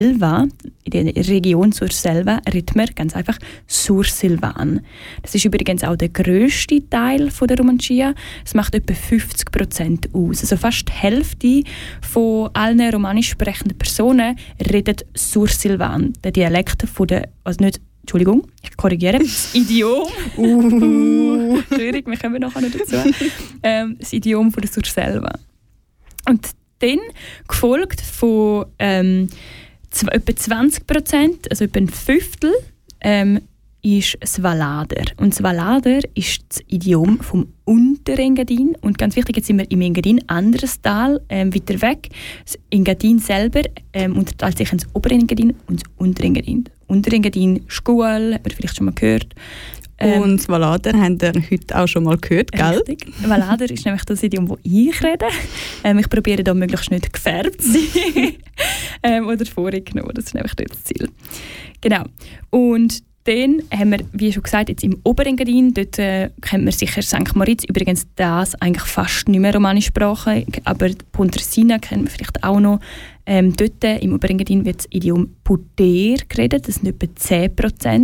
Selva, in der Region Surselva, redet man ganz einfach Sursilvan. Das ist übrigens auch der grösste Teil der Romancia. Es macht etwa 50% aus. Also fast die Hälfte von allen romanisch sprechenden Personen redet Sursilvan. Der Dialekt von der, also nicht, Entschuldigung, ich korrigiere, das Idiom. Schwierig, wir kommen nachher noch dazu. Das Idiom von der Surselva. Und dann gefolgt von etwa 20%, also etwa ein Fünftel, ist das Valader. Und das Valader ist das Idiom vom Unterengadin. Und ganz wichtig, jetzt sind wir im Engadin, anderes Tal, weiter weg. Das Engadin selber unterteilt sich ins Oberengadin und das Unterengadin. Unterengadin, Schkual, hat man vielleicht schon mal gehört. Und das Valader haben wir heute auch schon mal gehört, gell? Richtig. Valader ist nämlich das Idiom, das ich rede. Ich probiere da möglichst nicht gefärbt zu sein. Oder vorgenommen, das ist nämlich das Ziel. Genau. Und dann haben wir, wie schon gesagt, jetzt im Oberengadin, dort kennt man sicher St. Moritz, übrigens das eigentlich fast nicht mehr romanischsprachig, aber Pontresina kennen wir vielleicht auch noch. Dort im Oberengadin wird das Idiom Puter geredet, das sind etwa 10%.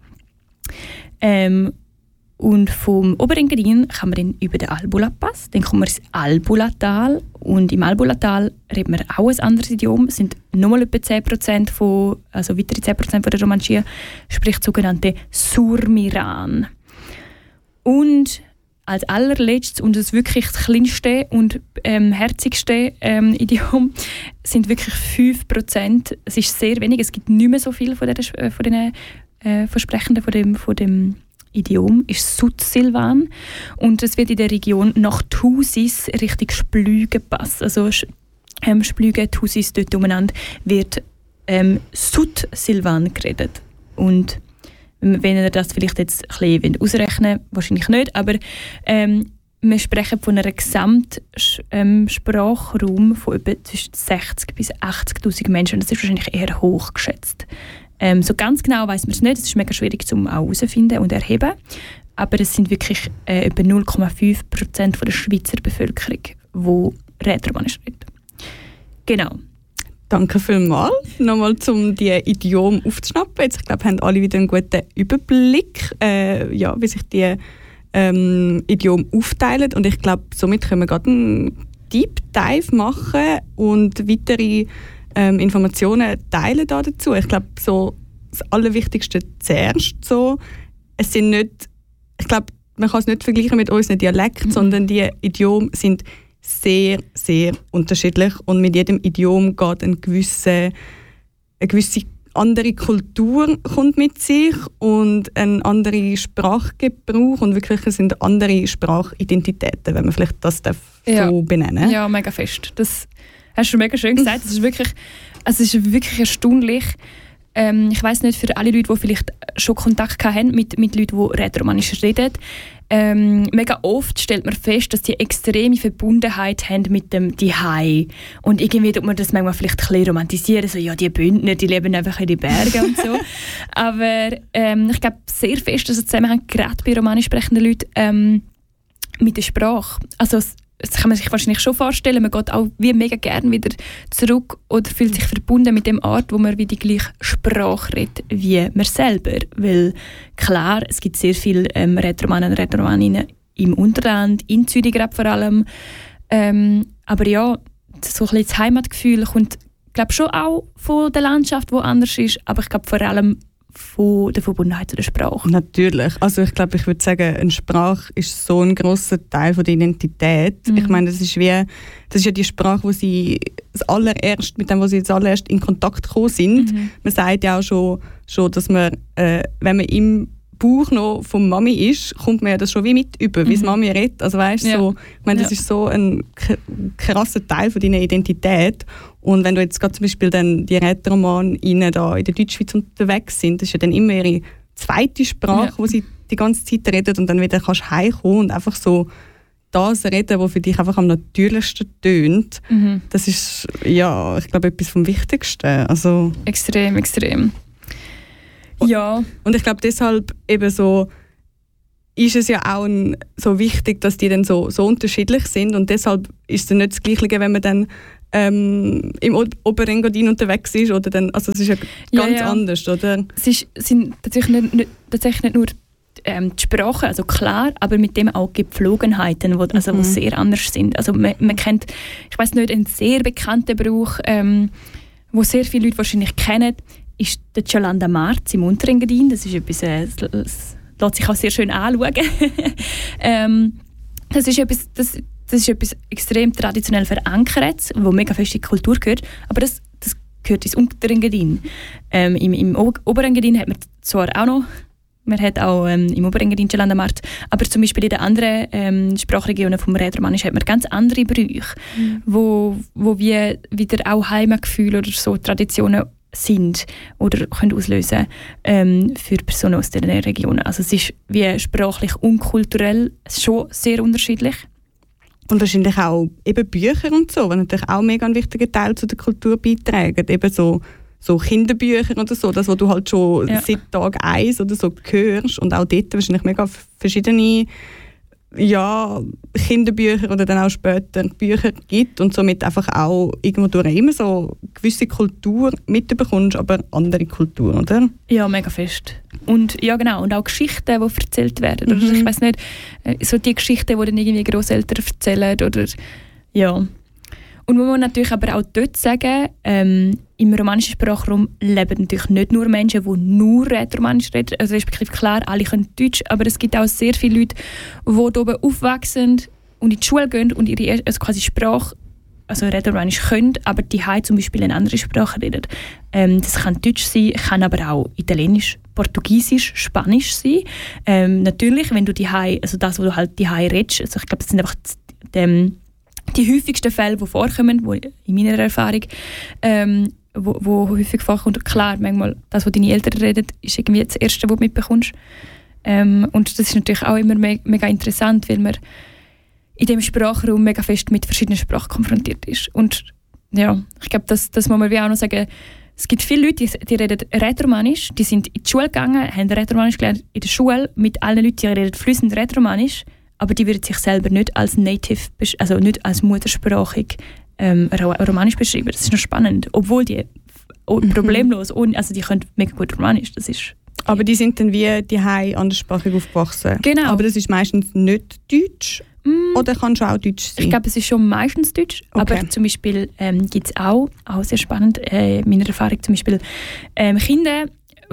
Und vom Oberengadin kann man dann über den Albula-Pass, dann kommt man ins Albula-Tal und im Albula-Tal redet man auch ein anderes Idiom, es sind nochmal etwa 10%, also weitere 10% von der Romancia, spricht sogenannte Surmiran. Und als allerletztes und das wirklich das kleinste und herzigste Idiom sind wirklich 5%. Es ist sehr wenig, es gibt nicht mehr so viel von den Versprechenden von dem Idiom ist Sud-Silvan und es wird in der Region nach Thusis Richtung Splügen passen. Also Splügen, Thusis, dort umeinander wird Sud-Silvan geredet. Und wenn ihr das vielleicht jetzt ein bisschen ausrechnen wollt, wahrscheinlich nicht, aber wir sprechen von einem Gesamtsprachraum von etwa zwischen 60.000 bis 80.000 Menschen. Das ist wahrscheinlich eher hoch geschätzt. So ganz genau weiss man es nicht, es ist mega schwierig zum herausfinden und erheben, aber es sind wirklich etwa 0,5% der Schweizer Bevölkerung, die Rätoromanisch redet. Genau. Danke vielmals. Nochmal, um die Idiome aufzuschnappen. Jetzt, ich glaube, haben alle wieder einen guten Überblick, wie sich die Idiome aufteilen. Und ich glaube, somit können wir gerade einen Deep Dive machen und weitere Informationen teilen dazu. Ich glaube, so das Allerwichtigste zuerst so, es sind nicht, ich glaube, man kann es nicht vergleichen mit unseren Dialekten, sondern die Idiome sind sehr, sehr unterschiedlich und mit jedem Idiom geht eine gewisse andere Kultur kommt mit sich und ein anderer Sprachgebrauch und wirklich es sind andere Sprachidentitäten, wenn man vielleicht das so benennen. Ja, mega fest. Das hast du mega schön gesagt. Es ist wirklich erstaunlich. Ich weiss nicht, für alle Leute, die vielleicht schon Kontakt hatten mit Leuten, die Rätoromanisch reden, mega oft stellt man fest, dass die extreme Verbundenheit haben mit dem Zuhause. Und irgendwie tut man das manchmal vielleicht ein bisschen romantisieren, so, ja, die Bündner, die leben einfach in den Bergen und so. Aber ich glaube sehr fest, dass es zusammenhängt, gerade bei romanisch sprechenden Leuten, mit der Sprache. Also das kann man sich wahrscheinlich schon vorstellen, man geht auch wie mega gerne wieder zurück oder fühlt sich verbunden mit dem Art, wo man wie die gleiche Sprache redet wie man selber. Weil klar, es gibt sehr viele Rätoromanen und Rätoromaninnen im Unterland, in Zürich gerade vor allem. Aber ja, so ein bisschen das Heimatgefühl kommt, glaube schon auch von der Landschaft, die anders ist, aber ich glaube vor allem von der Verbundenheit zu der Sprache. Natürlich. Also ich glaube, ich würde sagen, eine Sprache ist so ein grosser Teil von der Identität. Ich meine, das ist ja die Sprache, mit dem sie als allererst in Kontakt gekommen sind. Man sagt ja auch schon, dass man, wenn man im Bauch noch von Mami ist, kommt man ja das schon wie mit über, wie es Mami redet. Also weißt, so, ich meine, das ist so ein krasser Teil von deiner Identität. Und wenn du jetzt gerade zum Beispiel dann die Rätoromaninnen da in der Deutschschweiz unterwegs sind, das ist ja dann immer ihre zweite Sprache, wo sie die ganze Zeit reden und dann wieder kannst du heimkommen und einfach so das reden, was für dich einfach am natürlichsten tönt. Das ist, ja, ich glaube, etwas vom Wichtigsten. Also, extrem, extrem. Ja. Und ich glaube, deshalb eben so ist es ja auch so wichtig, dass die dann so unterschiedlich sind und deshalb ist es nicht das Gleiche, wenn man dann im Oberengadin unterwegs ist, oder dann, also es ist ja ganz anders, oder? Es sind tatsächlich nicht nur die Sprache, also klar, aber mit dem auch Gepflogenheiten, die sehr anders sind. Also man kennt, ich weiss nicht, einen sehr bekannten Brauch, wo sehr viele Leute wahrscheinlich kennen, ist der Ciolanda Marz im Unterengadin. Das ist etwas, das lässt sich auch sehr schön anschauen. Das ist etwas extrem traditionell Verankertes, wo mega fest in die Kultur gehört, aber das gehört ins Unterengadin. Im Oberengadin hat man zwar auch noch, man hat auch im Oberengadin Ciolanda Marz, aber zum Beispiel in den anderen Sprachregionen vom Rätoromanisch hat man ganz andere Brüche, wo wir wieder auch Heimatgefühle oder so Traditionen sind oder können auslösen für Personen aus diesen Regionen. Also es ist wie sprachlich und kulturell schon sehr unterschiedlich. Und wahrscheinlich auch eben Bücher und so, die natürlich auch mega einen wichtigen Teil zu der Kultur beitragen. Eben so Kinderbücher oder so, das, was du halt schon seit Tag 1 oder so hörst. Und auch dort wahrscheinlich mega verschiedene Kinderbücher oder dann auch später Bücher gibt und somit einfach auch irgendwo durch immer so gewisse Kultur mitbekommst, aber andere Kultur, oder? Ja, mega fest. Und ja, genau. Und auch Geschichten, die erzählt werden. Oder ich weiss nicht, so die Geschichten, die dann irgendwie Grosseltern erzählen oder ja. Und man muss natürlich aber auch dort sagen, im romanischen Sprachraum leben natürlich nicht nur Menschen, die nur Rätoromanisch reden, also respektive klar, alle können Deutsch, aber es gibt auch sehr viele Leute, die hier oben aufwachsen und in die Schule gehen und ihre quasi Sprache, also Rätoromanisch können, aber die zum Beispiel eine andere Sprache reden. Das kann Deutsch sein, kann aber auch Italienisch, Portugiesisch, Spanisch sein. Natürlich, wenn du also das, was du halt redest, also ich glaube, das sind einfach die häufigsten Fälle, die vorkommen, in meiner Erfahrung, wo häufig vorkommt. Klar, manchmal das, was deine Eltern reden, ist irgendwie das Erste, was du mitbekommst. Und das ist natürlich auch immer mega interessant, weil man in diesem Sprachraum mega fest mit verschiedenen Sprachen konfrontiert ist. Und ja, ich glaube, das muss man wie auch noch sagen, es gibt viele Leute, die reden Rätoromanisch, die sind in die Schule gegangen, haben Rätoromanisch gelernt in der Schule, mit allen Leuten, die reden fließend Rätoromanisch, aber die würden sich selber nicht als Native, also nicht als muttersprachig Romanisch beschreiben. Das ist noch spannend, obwohl die problemlos, also die können mega gut Romanisch, das ist... Aber die sind dann wie die anderssprachig aufgewachsen? Genau. Aber das ist meistens nicht Deutsch? Oder kann schon auch Deutsch sein? Ich glaube, es ist schon meistens Deutsch, okay. Aber zum Beispiel gibt es auch sehr spannend, in meiner Erfahrung zum Beispiel, Kinder,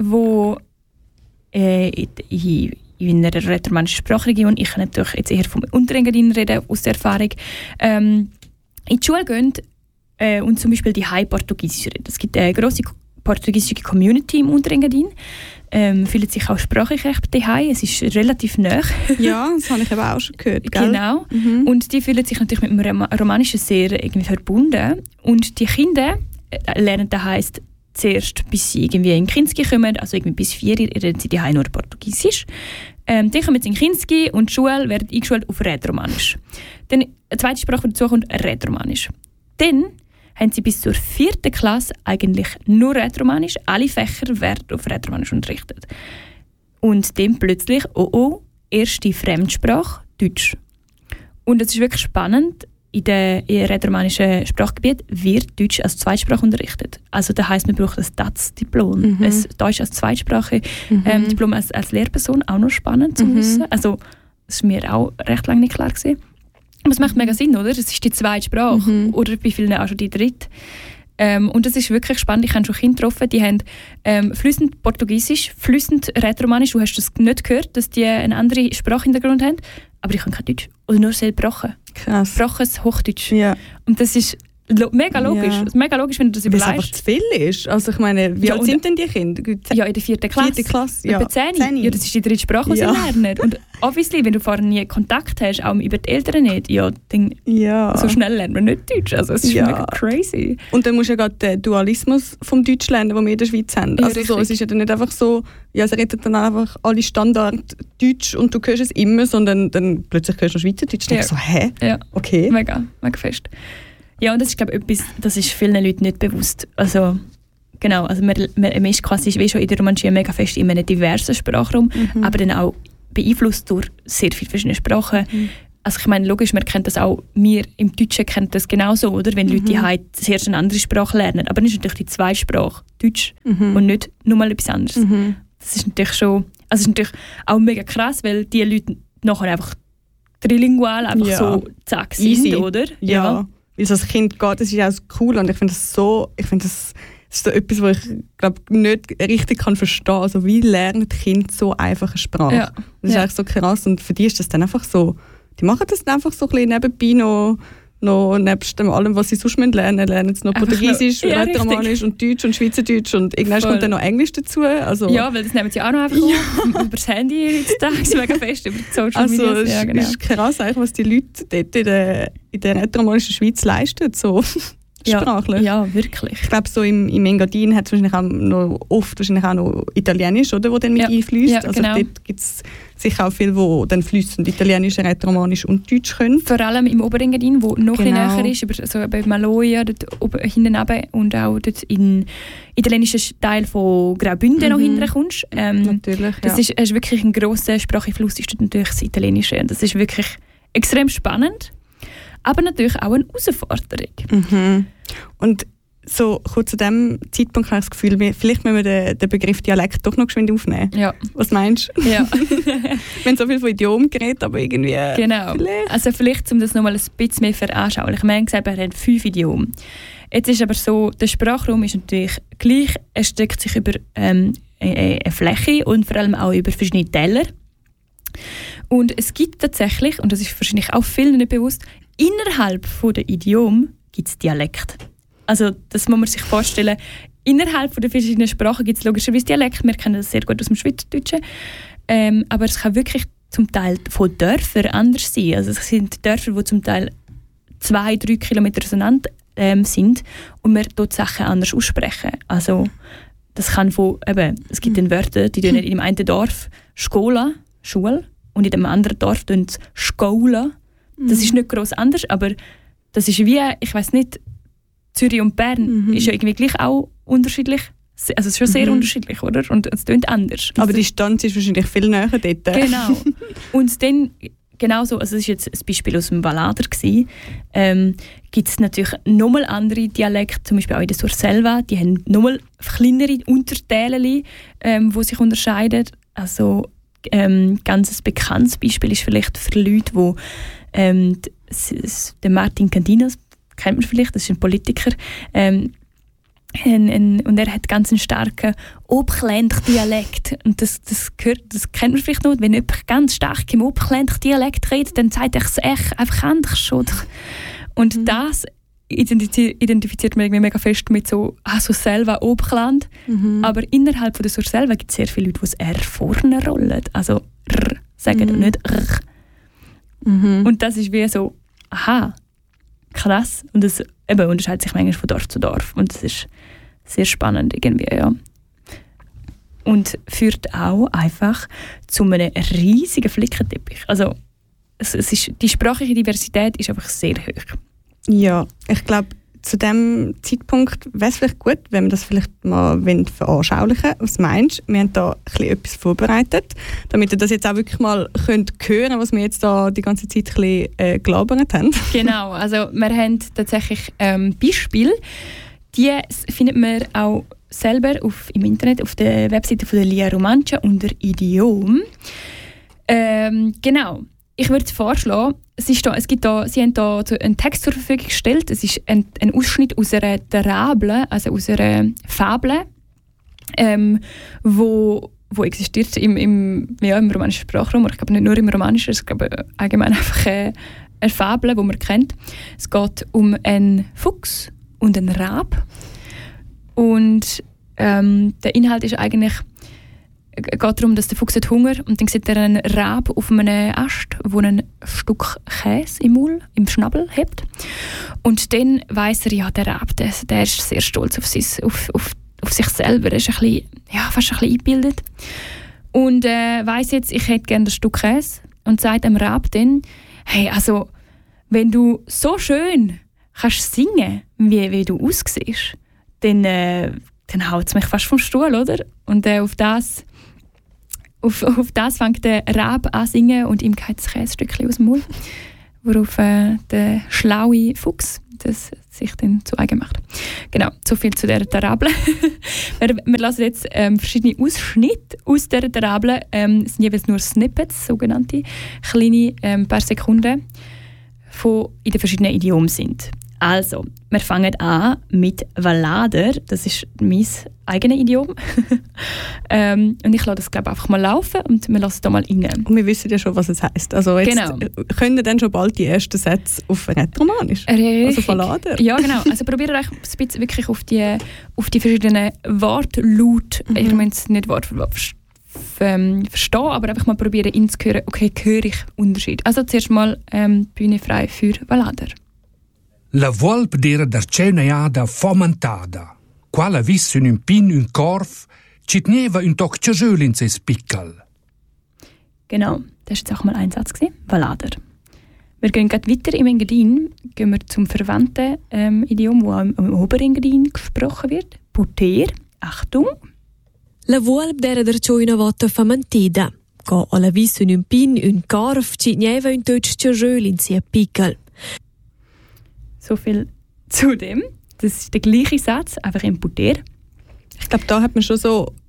die in einer rätoromanischen Sprachregion, ich kann natürlich jetzt eher vom Unterengadin reden, aus der Erfahrung, in die Schule gehen und zum Beispiel die Portugiesisch reden. Es gibt eine grosse portugiesische Community im Unterengadin, fühlen sich auch sprachlich recht daheim. Es ist relativ nah. Ja, das habe ich eben auch schon gehört. Gell? Genau. Und die fühlen sich natürlich mit dem Romanischen sehr irgendwie verbunden. Und die Kinder lernen, das heisst, zuerst, bis sie irgendwie in Kinski kommen, also irgendwie bis 4 reden sie daheim nur Portugiesisch. Dann kommen sie in Kinski und die Schule wird eingeschult auf Rätoromanisch. Dann eine zweite Sprache, die dazu kommt, Rätoromanisch. Dann haben sie bis zur 4. Klasse eigentlich nur Rätoromanisch. Alle Fächer werden auf Rätoromanisch unterrichtet. Und dann plötzlich, erste Fremdsprache, Deutsch. Und es ist wirklich spannend, in rätoromanischen Sprachgebiet wird Deutsch als Zweitsprache unterrichtet. Also das heisst, man braucht ein DATS-Diplom. Ein Deutsch als Zweitsprache, Diplom als Lehrperson, auch noch spannend zu wissen. Also das war mir auch recht lange nicht klar gewesen. Aber es macht mega Sinn, oder? Das ist die zweite Sprache. Oder bei vielen auch schon die dritte. Und das ist wirklich spannend. Ich habe schon Kinder getroffen, die haben fließend Portugiesisch, fließend Rätoromanisch. Du hast das nicht gehört, dass die einen anderen Sprachhintergrund haben. Aber die können kein Deutsch. Oder nur sehr gebrochen. Krass. Gebrochenes Hochdeutsch. Ja. Und das ist mega logisch. Ja. Mega logisch, wenn du das überlegst. Weil es einfach zu viel ist. Also ich meine, wie alt sind denn die Kinder? Ja, in der 4. Klasse. 4. Klasse, ja. Über 10. Ja, das ist die dritte Sprache, die sie lernen. Und obviously, wenn du vorher nie Kontakt hast, auch über die Eltern nicht, dann so schnell lernt man nicht Deutsch. Also es ist mega crazy. Und dann musst du ja gerade den Dualismus vom Deutsch lernen, den wir in der Schweiz haben. Also so, es ist ja dann nicht einfach so, ja, sie reden dann einfach alle Standard Deutsch und du hörst es immer, sondern dann plötzlich hörst du noch Schweizerdeutsch. Und so, hä? Ja. Okay. Mega fest. Ja, und das ist, glaube ich, etwas, das ist vielen Leuten nicht bewusst. Also, genau, also man ist quasi wie schon in der Romanschule mega fest in einem diversen Sprachraum, aber dann auch beeinflusst durch sehr viele verschiedene Sprachen. also ich meine, logisch, wir kennen das auch, wir im Deutschen kennen das genauso, oder? Wenn Leute halt zuerst eine andere Sprache lernen. Aber das ist natürlich die Zweitsprache, Deutsch, und nicht nur mal etwas anderes. Das ist natürlich schon, also ist natürlich auch mega krass, weil die Leute nachher einfach trilingual einfach so zack sind, easy, oder? Ja. Weil es als Kind geht, das ist auch so cool und ich finde das so, das ist so etwas, was ich glaube nicht richtig kann verstehen. Also wie lernen Kinder so einfache Sprache? Ja. Das ist eigentlich so krass und für die ist das dann einfach so, die machen das dann einfach so ein bisschen nebenbei noch nebst allem, was sie sonst lernen sie noch Einfach Portugiesisch, noch, ja, Rätoromanisch und Deutsch und Schweizerdeutsch und irgendwann kommt dann noch Englisch dazu. Also, ja, weil das nehmen sie auch noch einfach auf, über das Handy heutzutage mega fest, über die Social Media. Also es genau. ist krass, eigentlich, was die Leute dort in der rätoromanischen Schweiz leisten, so sprachlich. Ja, wirklich. Ich glaube, so im Engadin hat es wahrscheinlich auch noch oft wahrscheinlich auch noch Italienisch, oder, wo dann mit einfließt. Ja, also genau. dort gibt es sicher auch viele, die dann fließend Italienisch, Rätoromanisch und Deutsch können. Vor allem im Oberengadin, wo noch ein näher ist, also bei Maloja, dort oben, hinten runter, und auch dort im italienischen Teil von Graubünden noch hinten kommst. Natürlich, das ist wirklich ein grosser Spracheinfluss, ist dort natürlich das Italienische. Und das ist wirklich extrem spannend, aber natürlich auch eine Herausforderung. Und so kurz zu diesem Zeitpunkt habe ich das Gefühl, vielleicht müssen wir den Begriff Dialekt doch noch geschwind aufnehmen. Ja. Was meinst du? Ja. Wir haben so viel von Idiomen geredet, aber irgendwie... Genau. Vielleicht, um das nochmal ein bisschen mehr veranschaulichen. Wir haben gesagt, wir haben 5 Idiomen. Jetzt ist aber so, der Sprachraum ist natürlich gleich, er streckt sich über eine Fläche und vor allem auch über verschiedene Teller. Und es gibt tatsächlich, und das ist wahrscheinlich auch vielen nicht bewusst, innerhalb der Idiomen gibt es Dialekt. Also das muss man sich vorstellen. Innerhalb der verschiedenen Sprachen gibt es logischerweise Dialekt. Wir kennen das sehr gut aus dem Schweizerdeutschen. Aber es kann wirklich zum Teil von Dörfern anders sein. Also es sind Dörfer, die zum Teil 2-3 Kilometer auseinander sind und wir dort Sachen anders aussprechen. Also das kann es gibt dann Wörter, die in dem einen Dorf Skola, Schule, und in dem anderen Dorf tun sie Skola. Das ist nicht gross anders, aber das ist wie, ich weiss nicht, Zürich und Bern ist ja irgendwie gleich auch unterschiedlich. Also es ist schon sehr unterschiedlich, oder? Und es klingt anders. Aber die Distanz ist wahrscheinlich viel näher dort. Genau. Und dann, genauso, also das war jetzt ein Beispiel aus dem Ballader, gibt es natürlich nochmal andere Dialekte, zum Beispiel auch in der Surselva, die haben nochmal kleinere Unterteile, die sich unterscheiden. Also ganz ein bekanntes Beispiel ist vielleicht für Leute, die den Martin Candinas kennt man vielleicht, das ist ein Politiker, und er hat ganz einen starken Oberländler-Dialekt. Und das kennt man vielleicht noch. Wenn jemand ganz stark im Oberländler-Dialekt redet, dann zeigt er es echt einfach anders. Oder? Und das identifiziert man irgendwie mega fest mit so Surselva, Oberland. Aber innerhalb von der Surselva gibt es sehr viele Leute, die das R vorne rollen. Also R sagen und nicht R. Und das ist wie so, aha, krass. Und das unterscheidet sich manchmal von Dorf zu Dorf. Und das ist sehr spannend irgendwie, ja. Und führt auch einfach zu einem riesigen Flickenteppich. Also die sprachliche Diversität ist einfach sehr hoch. Ja, ich glaube, zu diesem Zeitpunkt wäre es vielleicht gut, wenn wir das vielleicht mal veranschaulichen wollen. Was meinst du? Wir haben da etwas vorbereitet, damit ihr das jetzt auch wirklich mal hören könnt, was wir jetzt da die ganze Zeit ein bisschen gelabert haben. Genau, also wir haben tatsächlich Beispiele, die findet man auch selber im Internet, auf der Webseite von der Lia Romancia unter Idiom. Genau. Ich würde vorschlagen, sie haben da einen Text zur Verfügung gestellt. Es ist ein Ausschnitt aus einer Terable, also aus einer Fable, wo existiert im romanischen Sprachraum. Ich glaube nicht nur im romanischen, es ist allgemein einfach eine Fable, die man kennt. Es geht um einen Fuchs und einen Rab. Und der Inhalt ist eigentlich, geht darum, dass der Fuchs hat Hunger und dann sieht er einen Rab auf einem Ast, wo ein Stück Käse im Schnabel hat. Und dann weiss er, ja, der Rab, der ist sehr stolz auf sich selber. Er ist fast ein bisschen eingebildet. Und weiss jetzt, ich hätte gerne ein Stück Käse und sagt dem Rab dann, hey, also, wenn du so schön kannst singen, wie du aussiehst, dann haut es mich fast vom Stuhl, oder? Und auf das Auf das fängt der Rab an singen und ihm geht das Käsestückchen aus dem Mund, worauf der schlaue Fuchs das sich dann zu eigen macht. Genau, so viel zu dieser Tarable. wir lassen jetzt verschiedene Ausschnitte aus dieser Tarable. Es sind jeweils nur Snippets, sogenannte kleine paar Sekunden, die in den verschiedenen Idiomen sind. Also, wir fangen an mit Valader. Das ist mein eigenes Idiom. Und ich lasse das, glaube ich, einfach mal laufen und wir lassen es da mal rein. Und wir wissen ja schon, was es heisst. Also jetzt können dann schon bald die ersten Sätze auf Rätoromanisch. Also Valader. Ja, genau. Also probiert euch ein bisschen wirklich auf die verschiedenen Wortlaute. Ich meine es nicht Wort für Wort verstehen, aber einfach mal probieren, hinzuhören, okay, höre ich Unterschied. Also zuerst mal Bühne frei für Valader. La volpe d'era d'arcenaiada fomentada. Qual ha vis un pin, un corf, ci teneva un toc ciajöl in ses pickel. Genau, das war jetzt auch mal ein Satz, Valader. Wir gehen gleich weiter im Engadin, gehen wir zum verwandten Idiom, das im Oberengadin gesprochen wird. Puter, Achtung. La volpe d'era d'arcenaiada vota fomentada. Qual ha vis un pin, un corf, ci teneva un toc ciajöl in ses pickel. So viel zu dem. Das ist der gleiche Satz, einfach im Puter. Ich glaube, da hat man schon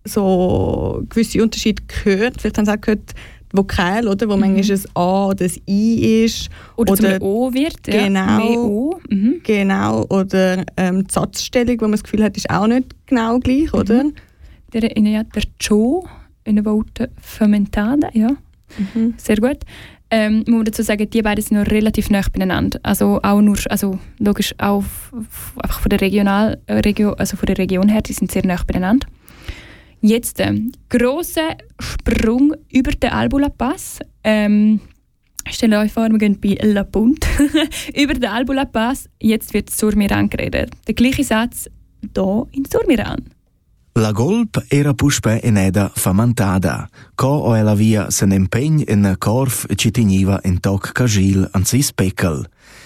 so gewisse Unterschiede gehört. Vielleicht haben sie auch gehört, die Vokal, oder? Wo manchmal ein A oder ein I ist. Oder zum O wird. Genau. Mehr O. Genau. Oder die Satzstellung, wo man das Gefühl hat, ist auch nicht genau gleich, oder? Der Cho, eine Vote fermentada, ja. Sehr gut. Ich muss dazu sagen, die beiden sind noch relativ nah beieinander. Also auch nur, also logisch auch einfach von der von der Region her, die sind sehr nah beieinander. Jetzt grosser Sprung über den Albula Pass. Stellt euch vor, wir gehen bei La Punt über den Albula Pass. Jetzt wird Surmiran geredet. Der gleiche Satz hier in Surmiran. La golp era puspe eneda famantada, co ella via se n'impegn in corf ci teniva in toc cagil an sis peckel.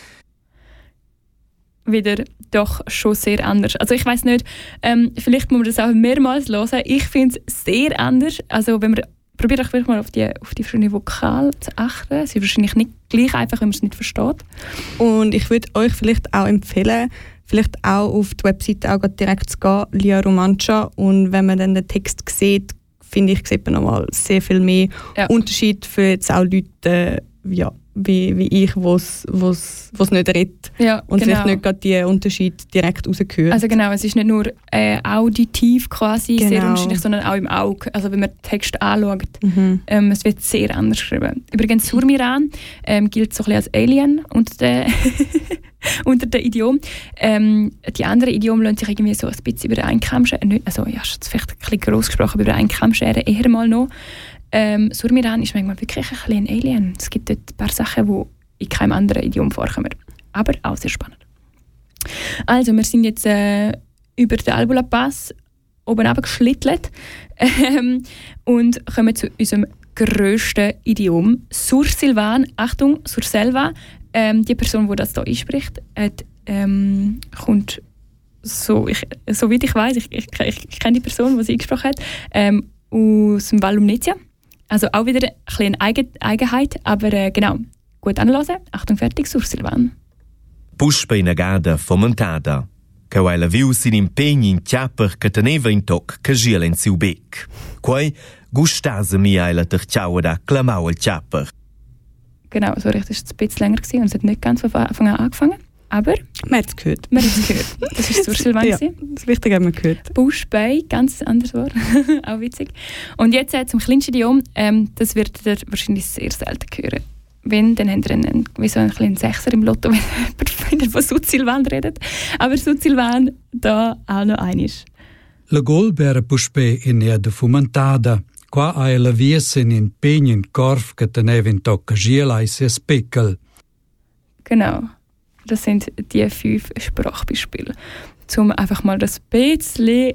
Wieder doch schon sehr anders. Also ich weiss nicht, vielleicht muss man das auch mehrmals hören. Ich finde es sehr anders. Also wenn man probiert euch wirklich mal auf die verschiedenen Vokale zu achten. Es ist wahrscheinlich nicht gleich einfach, wenn man es nicht versteht. Und ich würde euch vielleicht auch empfehlen, vielleicht auch auf die Webseite auch direkt zu gehen, Lia Romancia. Und wenn man dann den Text sieht, finde ich, sieht man nochmal sehr viel mehr Unterschied für jetzt auch Leute, wie ich, die es nicht redet. Ja, und genau. vielleicht nicht gerade die Unterschied direkt rausgehört. Also genau, es ist nicht nur auditiv quasi sehr unterschiedlich, sondern auch im Auge. Also wenn man den Text anschaut, es wird sehr anders geschrieben. Übrigens, Surmiran gilt so ein bisschen als Alien unter den Idiomen. Die anderen Idiome lassen sich irgendwie so ein bisschen über einen Kamm scheren. Also ja, ist jetzt vielleicht ein bisschen gross gesprochen, über einen Kamm scheren, eher mal noch. Surmiran ist manchmal wirklich ein bisschen ein Alien. Es gibt dort ein paar Sachen, die in keinem anderen Idiom vorkommen. Aber auch sehr spannend. Also, wir sind jetzt über den Albula Pass oben runtergeschlittelt und kommen zu unserem grössten Idiom. Sursilvan, Achtung, Surselva. Die Person, die das hier einspricht, kommt, soweit ich weiss, ich kenne die Person, die sie eingesprochen hat, aus dem Val Lumnezia. Also auch wieder eine kleine Eigenheit, aber genau, gut anhören. Achtung, fertig, Sursilvan. Puspa in agada fomentada, che ella viu sin impegni in chiapper che teneva in toc cagiel in siu bec. Quai gustase mi ella terciaua da clamau al chiapper. Genau, sorry, das war ein bisschen länger und es hat nicht ganz von Anfang an angefangen. Aber man hat es gehört. Das war Sursilvan. Ja, das Wichtige haben wir gehört. Buschbei, ganz anderes Wort. Auch witzig. Und jetzt zum kleinsten Idiom. Das werdet ihr wahrscheinlich sehr selten hören. Wenn, dann habt ihr wie so einen kleinen Sechser im Lotto, wenn ihr von Sursilvan redet. Aber Sursilvan, da auch noch einiges. La golpe era puspe eneda fomentada. Qua hai la vies in impegno in corf che teneva in toc cagiel ai ses peckel. Genau. Das sind die 5 Sprachbeispiele, um einfach mal das bisschen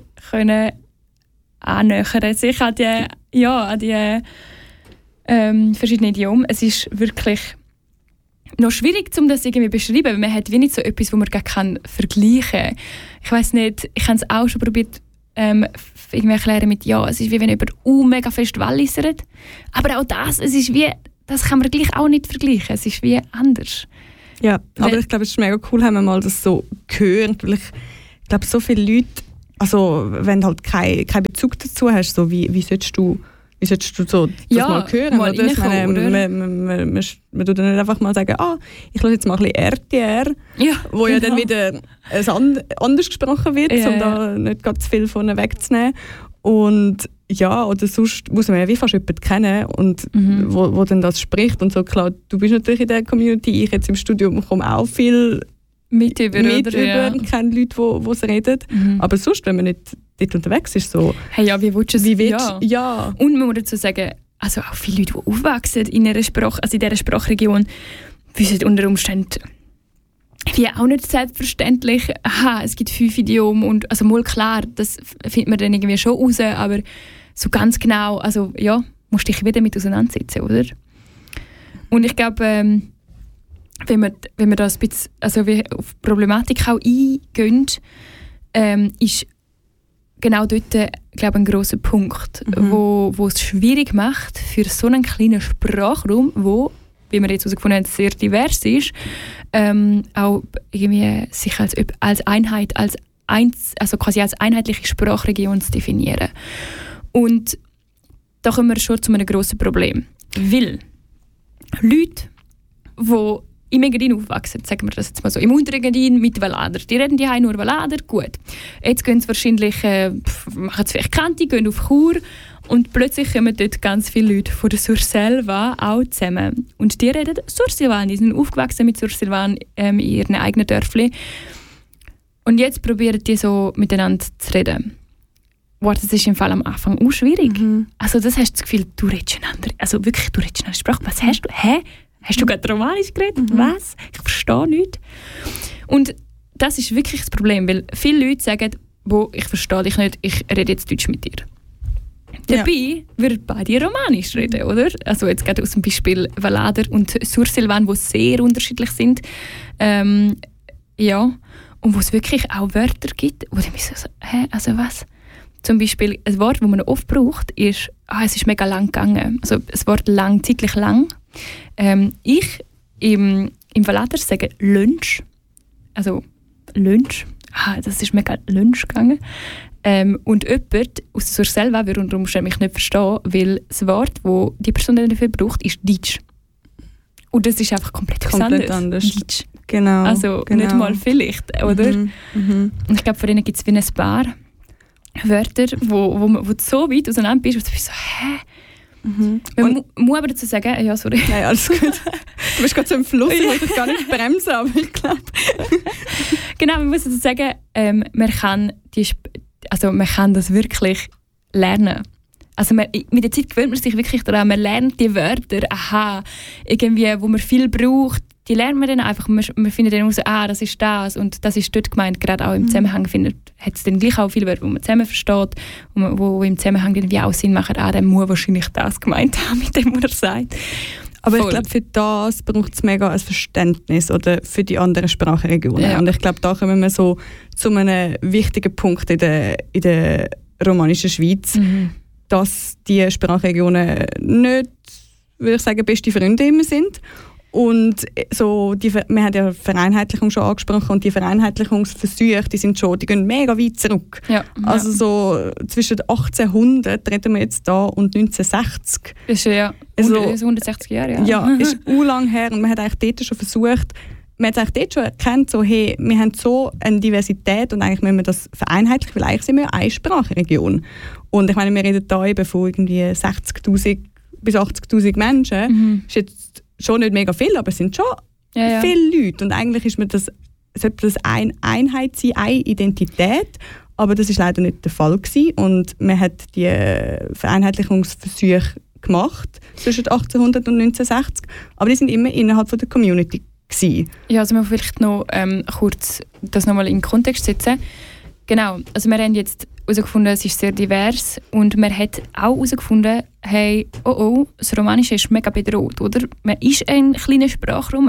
annähern, sich an die verschiedenen Idiomen. Es ist wirklich noch schwierig, um das irgendwie zu beschreiben, weil man hat wie nicht so etwas, wo man gar vergleichen kann. Ich weiss nicht, ich habe es auch schon probiert, irgendwie erklären mit, ja, es ist wie wenn jemand mega fest wallisert. Aber auch das, es ist wie, das kann man gleich auch nicht vergleichen. Es ist wie anders. Ja, aber ich glaube, es ist mega cool, haben wir mal das so gehört, weil ich glaube, so viele Leute, also wenn du halt keinen Bezug dazu hast, so wie solltest du so das mal hören? Mal oder? Ich meine, man tut dann nicht einfach mal sagen, ich lasse jetzt mal ein bisschen RTR, wo ja dann wieder anders gesprochen wird, um da nicht ganz viel von wegzunehmen. Und ja, oder sonst muss man ja wie fast jemanden kennen, und wo dann das spricht. Und so, klar, du bist natürlich in der Community, ich jetzt im Studium komme auch viel mit über und kenne Leute, die es reden. Aber sonst, wenn man nicht dort unterwegs ist, so... Hey, ja, wie willst du es? Ja. Und man muss dazu sagen, also auch viele Leute, die aufwachsen in dieser Sprachregion, wissen unter Umständen wie auch nicht selbstverständlich, es gibt 5 Idiomen, und also mal klar, das findet man dann irgendwie schon raus, aber so ganz genau, also ja, musst du dich wieder damit auseinandersetzen, oder? Und ich glaube, wenn wir das ein bisschen, also wie auf die Problematik auch eingehen, ist genau dort, glaube ein grosser Punkt, wo es schwierig macht für so einen kleinen Sprachraum, wo, wie wir jetzt herausgefunden haben, sehr divers ist, auch irgendwie sich als Einheit, also quasi als einheitliche Sprachregion zu definieren. Und da kommen wir schon zu einem grossen Problem. Weil Leute, die im Engadin aufwachsen, sagen wir das jetzt mal so, im Unterengadin mit Valader. Die reden die nur Valader, gut. Jetzt gehen sie wahrscheinlich, machen sie vielleicht Kanti, gehen auf Chur, und plötzlich kommen dort ganz viele Leute von der Surselva auch zusammen. Und die reden Sursilvan, die sind aufgewachsen mit Sursilvan in ihren eigenen Dörfli. Und jetzt probieren die so miteinander zu reden. Wow, das ist im Fall am Anfang auch schwierig. Also das hast du das Gefühl, du redest eine andere, also wirklich, du redest eine Sprache. Was hast du? Hast du gerade Romanisch geredet? Was? Ich verstehe nichts. Und das ist wirklich das Problem, weil viele Leute sagen, ich verstehe dich nicht, ich rede jetzt Deutsch mit dir. Dabei würden beide Romanisch reden, oder? Also jetzt gerade aus dem Beispiel Valader und Sursilvan, die sehr unterschiedlich sind. Ja, und wo es wirklich auch Wörter gibt, wo ich so, also was? Zum Beispiel ein Wort, das man oft braucht, ist, es ist mega lang gegangen. Also das Wort lang, zeitlich lang. Ich im Valader sage Lunch. Also Lunch. Das ist mega Lunch gegangen. Und jemand aus der Surselva würde unter Umständen mich nicht verstehen, weil das Wort, das die Person dafür braucht, ist Deutsch. Und das ist einfach komplett anders. Deutsch. Genau. Also nicht mal vielleicht, oder? Und ich glaube, von denen gibt es wie ein paar Wörter, wo du so weit auseinander bist, wo du bist so, Man muss aber dazu sagen, ja, sorry. Nein, alles gut. Du bist gerade so im Fluss, ich wollte gar nicht bremsen, aber ich glaube... Genau, man muss dazu sagen, man kann das wirklich lernen. Also mit der Zeit gewöhnt man sich wirklich daran, man lernt die Wörter, irgendwie, wo man viel braucht, die lernt man dann einfach, man findet dann raus, das ist das und das ist dort gemeint, gerade auch im Zusammenhang hat es dann gleich auch viele Wörter, die man zusammen versteht, wo im Zusammenhang dann wie auch Sinn machen, der muss wahrscheinlich das gemeint haben, mit dem, was er sagt. Aber ich glaube, für das braucht es mega ein Verständnis oder für die anderen Sprachregionen. Ja. Und ich glaube, da kommen wir so zu einem wichtigen Punkt in der romanischen Schweiz, dass die Sprachregionen nicht, würde ich sagen, beste Freunde immer sind. Und so wir haben ja Vereinheitlichung schon angesprochen und die Vereinheitlichungsversuche, die gehen mega weit zurück. Ja, also so zwischen 1800 reden wir jetzt da und 1960. Ist ja also 160 Jahre. Ja, ist lang her und man hat eigentlich dort schon versucht, man hat eigentlich dort schon erkannt, so, hey, wir haben so eine Diversität und eigentlich müssen wir das vereinheitlichen, weil eigentlich sind wir eine Sprachregion. Und ich meine, wir reden da eben von irgendwie 60'000 bis 80'000 Menschen. Ist jetzt schon nicht mega viel, aber es sind schon viele Leute. Und eigentlich sollte das eine Einheit sein, eine Identität. Aber das war leider nicht der Fall gewesen. Und man hat die Vereinheitlichungsversuche gemacht zwischen 1800 und 1960. Aber die sind immer innerhalb von der Community gewesen. Ja, also man vielleicht noch kurz das nochmal in den Kontext setzen. Genau, also wir haben jetzt herausgefunden, es ist sehr divers und man hat auch herausgefunden, hey, das Romanische ist mega bedroht, oder? Man ist ein kleiner Sprachraum, also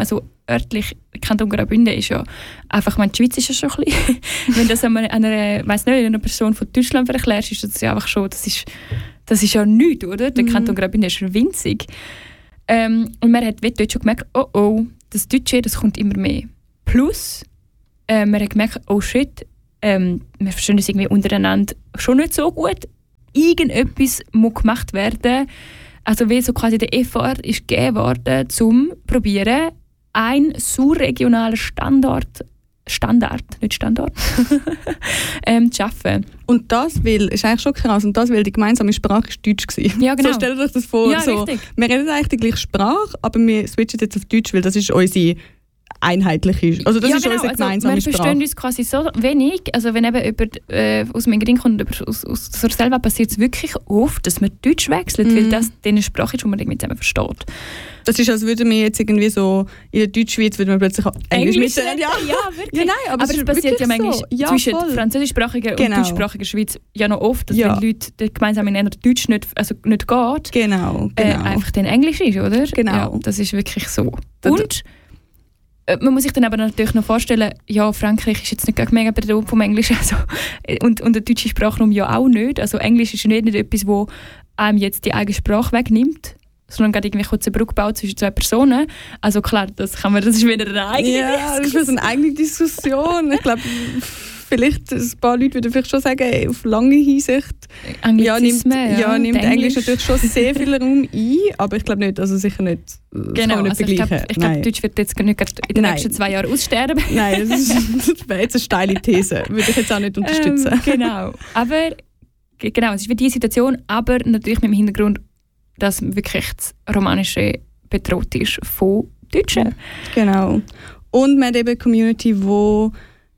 örtlich, Kanton Graubünden ist ja einfach, die Schweiz ist ja schon ein bisschen, wenn das einer Person von Deutschland erklärst, ist das ja einfach schon, das ist ja nichts, oder? Der Kanton Graubünden ist winzig. Und man hat dort schon gemerkt, das Deutsche, das kommt immer mehr. Plus, man hat gemerkt, oh shit, wir verstehen das irgendwie untereinander schon nicht so gut. Irgendetwas muss gemacht werden. Also wie so quasi der Effort ist gegeben worden, um zu probieren, einen surregionalen Standard, nicht Standort, zu schaffen. Und das ist eigentlich schon krass, und das, weil die gemeinsame Sprache ist Deutsch war. Ja, genau. So stellt euch das vor. Ja, so, richtig. wir reden eigentlich die gleiche Sprache, aber wir switchen jetzt auf Deutsch, weil das ist unsere einheitliche, also das ist unsere gemeinsame wir verstehen uns quasi so wenig, also wenn eben jemand aus dem Engadin kommt und aus Surselva, passiert es wirklich oft, dass man Deutsch wechselt, weil das eine Sprache ist, die man irgendwie zusammen versteht. Das ist, als würden wir jetzt irgendwie so in der Deutschschweiz würde man plötzlich Englisch miteinander. Ja, wirklich. Ja, nein, aber es passiert ja manchmal so. Ja, zwischen voll. französischsprachiger und deutschsprachiger Schweiz ja noch oft, dass wenn Leute gemeinsam in einer Deutsch nicht geht, Genau. einfach dann Englisch ist, oder? Genau. Ja, das ist wirklich so. Und man muss sich dann aber natürlich noch vorstellen, ja, Frankreich ist jetzt nicht mega bedroht vom Englisch, also, und der deutsche Sprachraum ja auch nicht. Also Englisch ist nicht etwas, wo einem jetzt die eigene Sprache wegnimmt, sondern gerade irgendwie kurz eine Brücke baut zwischen zwei Personen. Also klar, das ist wieder eine eigene Ja, das ist eine eigene Diskussion. Ich glaube, vielleicht ein paar Leute würden vielleicht schon sagen, auf lange Hinsicht nimmt Englisch natürlich schon sehr viel Raum ein, aber ich glaube nicht, also sicher nicht. Genau, also ich glaube, Deutsch wird jetzt nicht in den nächsten 2 Jahren aussterben. Nein, das wäre jetzt eine steile These, würde ich jetzt auch nicht unterstützen. Genau, aber es ist für diese Situation, aber natürlich mit dem Hintergrund, dass wirklich das Romanische bedroht ist von Deutschen. Genau. Und man hat eben eine Community, wo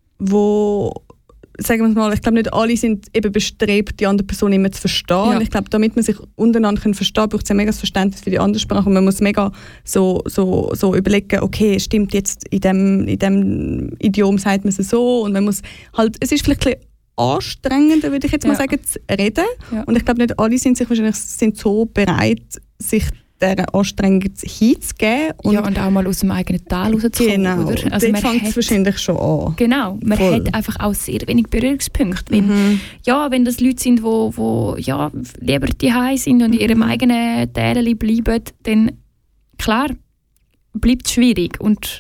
sagen wir mal, ich glaube nicht alle sind eben bestrebt, die andere Person immer zu verstehen. Ja. Ich glaube, damit man sich untereinander verstehen kann, braucht es ein mega Verständnis für die andere Sprache. Und man muss mega so überlegen, okay, stimmt jetzt in dem Idiom sagt man es so. Und man muss halt, es ist vielleicht ein bisschen anstrengender, würde ich jetzt mal sagen, zu reden. Ja. Und ich glaube, nicht alle sind so bereit, sich dieser Anstrengung hinzugeben. Und auch mal aus dem eigenen Tal rauszukommen. Genau, oder? Also dort fängt es wahrscheinlich schon an. Genau, man hat einfach auch sehr wenig Berührungspunkte. Wenn das Leute sind, die lieber daheim sind und in ihrem eigenen Teil bleiben, dann klar, bleibt es schwierig. Und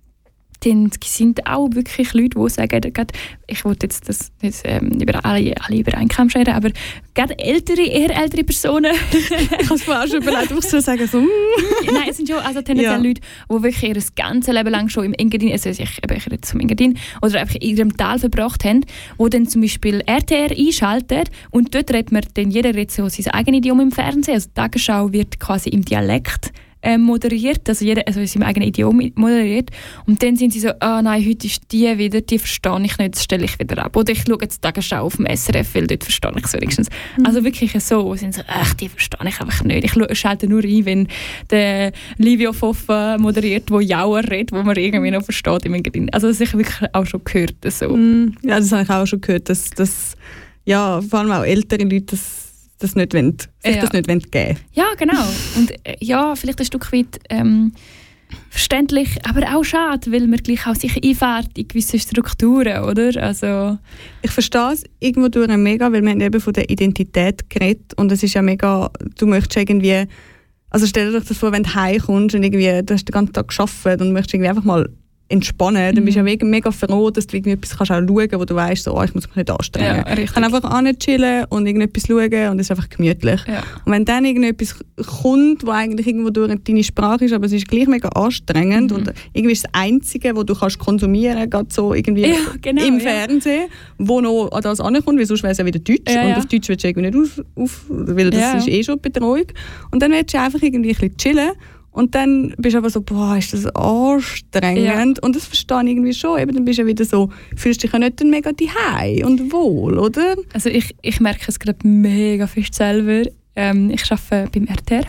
dann sind auch wirklich Leute, die sagen, ich will jetzt das nicht über alle über einen Kamm scheren, aber gerade eher ältere Personen. Ich habe es vorher schon überlegt, ich soll sagen, so. Nein, es sind schon tendenziell Leute, die wirklich ihr ganzes Leben lang schon im Engadin, also ich jetzt zum Engadin, oder einfach in ihrem Tal verbracht haben, die dann zum Beispiel RTR einschalten und dort redet man dann, jeder redet so sein eigenes Idiom im Fernsehen, also die Tagesschau wird quasi im Dialekt moderiert, also jeder in seinem eigenen Idiom moderiert. Und dann sind sie so, nein, heute ist die wieder, die verstehe ich nicht, das stelle ich wieder ab. Oder ich schaue jetzt die Tagesschau auf dem SRF, weil dort verstehe ich es wenigstens. Also wirklich so, sind so, die verstehe ich einfach nicht. Ich schalte nur ein, wenn der Livio Foffa moderiert, wo Jauer redet, wo man irgendwie noch versteht. Also das habe ich wirklich auch schon gehört. So. Ja, das habe ich auch schon gehört, dass vor allem auch ältere Leute das nicht wollen, das nicht geben. Ja, genau. Und vielleicht ein Stück weit verständlich, aber auch schade, weil man gleich auch sich einfährt in gewisse Strukturen, oder? Also ich verstehe es irgendwo durch mega, weil wir haben eben von der Identität geredet und es ist ja mega, du möchtest irgendwie, also stell dir das vor, wenn du heimkommst und irgendwie, du hast den ganzen Tag gearbeitet und möchtest irgendwie einfach mal entspannen, dann bist du ja mega froh, dass du irgendwie etwas kannst auch schauen kannst, wo du weißt, so, ich muss mich nicht anstrengen. Ja, ich kann einfach chillen und irgendetwas schauen und es ist einfach gemütlich. Ja. Und wenn dann irgendetwas kommt, wo eigentlich irgendwo durch deine Sprache ist, aber es ist gleich mega anstrengend und irgendwie ist das Einzige, was du kannst konsumieren, gerade so irgendwie im Fernsehen, wo noch an das ankommt, weil sonst wäre es ja wieder Deutsch und auf Deutsch willst du irgendwie nicht weil das ist schon Betreuung. Und dann willst du einfach irgendwie ein bisschen chillen. Und dann bist du aber so, ist das anstrengend. Ja. Und das verstehe ich irgendwie schon. Eben, dann bist du wieder so, fühlst dich ja nicht mega daheim und wohl, oder? Also ich merke es gerade mega fest selber. Ich arbeite beim RTR.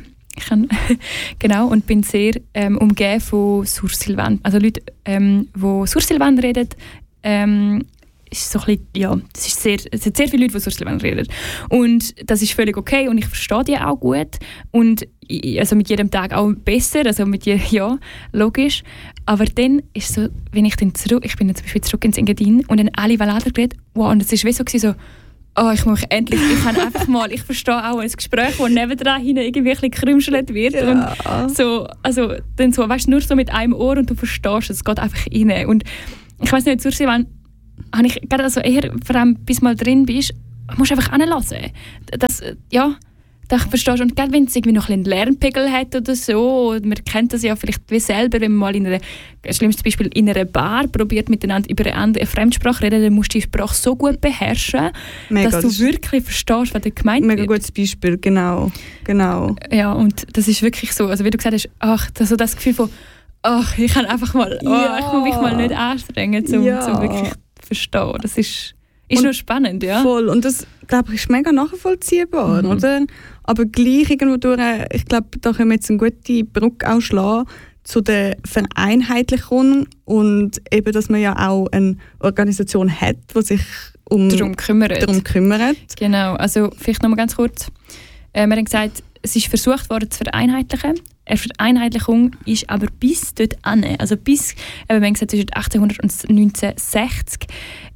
Genau, und bin sehr umgeben von Sursilvan. Also Leute, die Sursilvan reden. ist so ein bisschen, ja, es hat sehr viele Leute, die Surslevant reden. Und das ist völlig okay und ich verstehe die auch gut. Und also mit jedem Tag auch besser, also ja, logisch. Aber dann ist es so, wenn ich bin dann zum Beispiel zurück ins Engadin und dann alle Valader geredet, wow, und es war wie so, ich muss endlich, ich verstehe auch ein Gespräch, wo nebendran irgendwie ein bisschen gekrümschelt wird. Ja. Und so, also dann so, weißt du, nur so mit einem Ohr und du verstehst es, geht einfach rein. Und ich weiss nicht, Surslevant habe ich gerade also eher, vor allem bis mal drin bist, musst du einfach hinlassen. Das verstehst du. Und gerade wenn es irgendwie noch einen Lernpegel hat oder so, man kennt das ja vielleicht wie selber, wenn man mal schlimmstes Beispiel in einer Bar probiert miteinander über eine Fremdsprache reden, dann musst du die Sprache so gut beherrschen, dass du wirklich verstehst, was da gemeint wird. Mega gutes Beispiel, genau. Ja, und das ist wirklich so, also wie du gesagt hast, so das Gefühl von, ich kann einfach mal, ich muss mich mal nicht anstrengen, um wirklich zu verstehen. Das ist nur spannend, ja. Voll. Und das, glaube ich, ist mega nachvollziehbar, oder? Aber gleich irgendwo durch, ich glaube, da können wir jetzt eine gute Brücke auch schlagen zu der Vereinheitlichung und eben, dass man ja auch eine Organisation hat, die sich darum kümmert. Genau, also vielleicht noch mal ganz kurz. Wir haben gesagt, es ist versucht worden zu vereinheitlichen. Eine Vereinheitlichung ist aber bis dort an, also bis, wir haben gesagt, zwischen 1800 und 1960,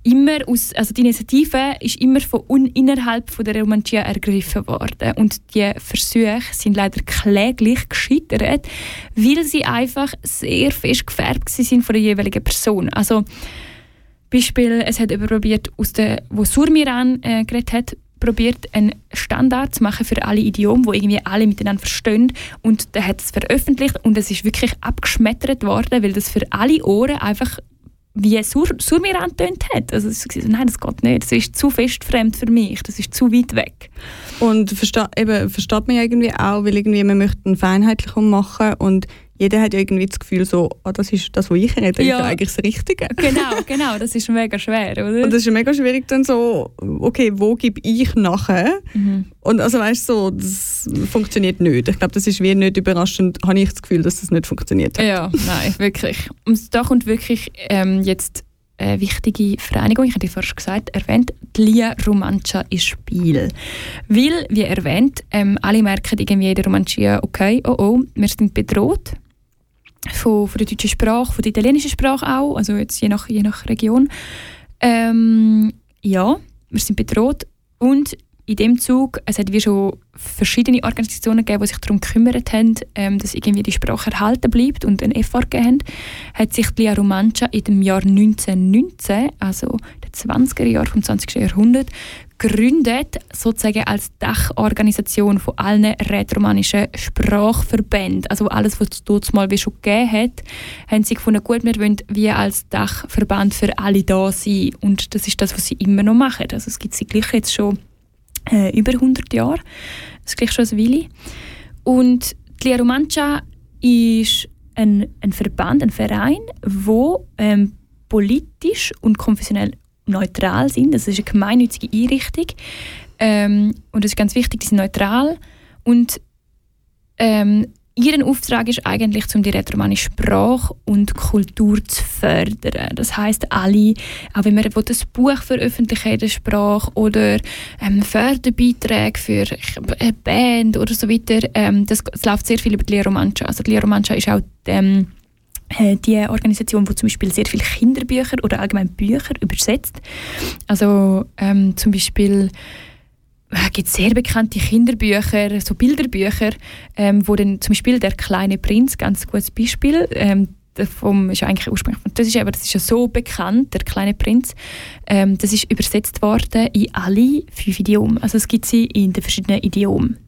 also die Initiative ist immer innerhalb von der Romantia ergriffen worden. Und die Versuche sind leider kläglich gescheitert, weil sie einfach sehr fest gefärbt sind von der jeweiligen Person. Also Beispiel, es hat probiert, wo Surmiran geredet hat, probiert einen Standard zu machen für alle Idiomen, wo irgendwie alle miteinander verstehen, und der hat es veröffentlicht und es ist wirklich abgeschmettert worden, weil das für alle Ohren einfach wie Surmiran tönt hat. Also es war so, nein, das geht nicht, das ist zu fest fremd für mich, das ist zu weit weg. Und versteht man ja irgendwie auch, weil irgendwie man möchte eine Vereinheitlichung machen und jeder hat ja irgendwie das Gefühl so, das ist das, was ich rede, ist eigentlich das Richtige. Genau, das ist mega schwer, oder? Und das ist mega schwierig dann so, okay, wo gebe ich nachher? Und also weißt du, so, das funktioniert nicht. Ich glaube, das ist wie nicht überraschend, habe ich das Gefühl, dass das nicht funktioniert hat. Ja, nein, wirklich. Und da kommt wirklich jetzt eine wichtige Vereinigung, ich habe die vorhin erwähnt, die Lia Romancia ins Spiel. Weil, wie erwähnt, alle merken irgendwie in der Romancia, okay, wir sind bedroht. Von der deutschen Sprache, von der italienischen Sprache auch, also jetzt je nach Region. Wir sind bedroht und in dem Zug, es hat wie schon verschiedene Organisationen gegeben, die sich darum gekümmert haben, dass irgendwie die Sprache erhalten bleibt und einen Effort gegeben haben, hat sich die Lia Romancia in dem Jahr 1919, also den 20er Jahren vom 20. Jahrhundert, gegründet, sozusagen als Dachorganisation von allen rätoromanischen Sprachverbänden. Also alles, was es dort mal schon gegeben hat, haben sie gefunden, gut, wir wollen wie als Dachverband für alle da sein. Und das ist das, was sie immer noch machen. Also es gibt sie gleich jetzt schon über 100 Jahre. Das ist gleich schon eine Weile. Und die Lia Romancia ist ein Verband, ein Verein, der politisch und konfessionell neutral sind. Das ist eine gemeinnützige Einrichtung. Und es ist ganz wichtig, die sind neutral. Und ihr Auftrag ist eigentlich, um die rätoromanische Sprache und Kultur zu fördern. Das heisst, alle, auch wenn man ein Buch veröffentlichen in der Sprache oder Förderbeiträge für eine Band oder so weiter, das läuft sehr viel über die Lia Romancia. Also die Lia Romancia ist auch die Organisation, die zum Beispiel sehr viele Kinderbücher oder allgemein Bücher übersetzt. Also zum Beispiel gibt es sehr bekannte Kinderbücher, so Bilderbücher, wo dann zum Beispiel «Der kleine Prinz», ganz gutes Beispiel, ist ja eigentlich ursprünglich französisch, aber das ist ja so bekannt, «Der kleine Prinz», das ist übersetzt worden in alle 5 Idiomen. Also es gibt sie in den verschiedenen Idiomen.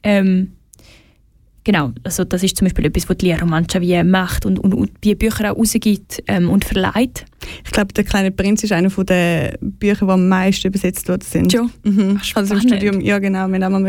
Genau, also das ist zum Beispiel etwas, was die Lia Romancia wie macht und wie Bücher auch rausgibt und verleiht. Ich glaube, «Der kleine Prinz» ist einer der Bücher, die am meisten übersetzt worden sind. Schon? Also im Studium, ja genau, wir haben